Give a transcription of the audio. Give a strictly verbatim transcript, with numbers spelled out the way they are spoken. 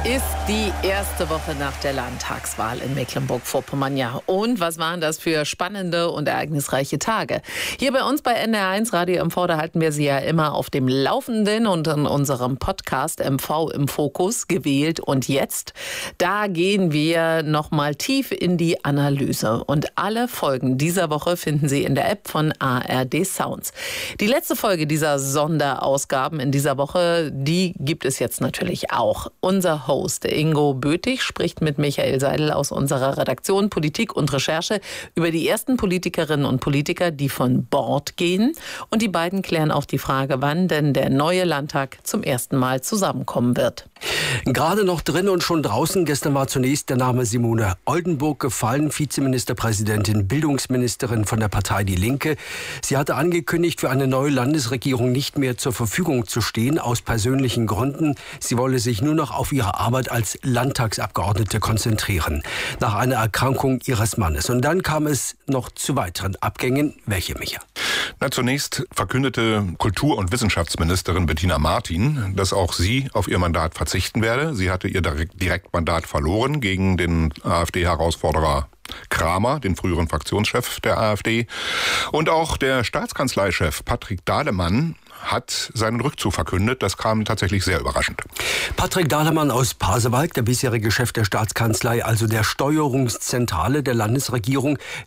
ist die erste Woche nach der Landtagswahl in Mecklenburg-Vorpommern. Ja, und was waren das für spannende und ereignisreiche Tage? Hier bei uns bei N D R eins Radio M V, da halten wir Sie ja immer auf dem Laufenden und in unserem Podcast M V im Fokus gewählt. Und jetzt, da gehen wir nochmal tief in die Analyse. Und alle Folgen dieser Woche finden Sie in der App von A R D Sounds. Die letzte Folge dieser Sonderausgaben in dieser Woche, die gibt es jetzt natürlich auch. Unser Host Ingo Bötig spricht mit Michael Seidel aus unserer Redaktion Politik und Recherche über die ersten Politikerinnen und Politiker, die von Bord gehen. Und die beiden klären auch die Frage, wann denn der neue Landtag zum ersten Mal zusammenkommen wird. Gerade noch drin und schon draußen. Gestern war zunächst der Name Simone Oldenburg gefallen, Vizeministerpräsidentin, Bildungsministerin von der Partei Die Linke. Sie hatte angekündigt, für eine neue Landesregierung nicht mehr zur Verfügung zu stehen, aus persönlichen Gründen. Sie wolle sich nur noch auf ihre Arbeit als Landtagsabgeordnete konzentrieren, nach einer Erkrankung ihres Mannes. Und dann kam es noch zu weiteren Abgängen. Welche, Micha? Na, zunächst verkündete Kultur- und Wissenschaftsministerin Bettina Martin, dass auch sie auf ihr Mandat verzichten werde. Sie hatte ihr Direktmandat verloren gegen den AfD-Herausforderer Kramer, den früheren Fraktionschef der AfD. Und auch der Staatskanzleichef Patrick Dahlemann hat seinen Rückzug verkündet. Das kam tatsächlich sehr überraschend. Patrick Dahlemann aus Pasewalk, der bisherige Chef der Staatskanzlei, also der Steuerungszentrale der Landesregierung,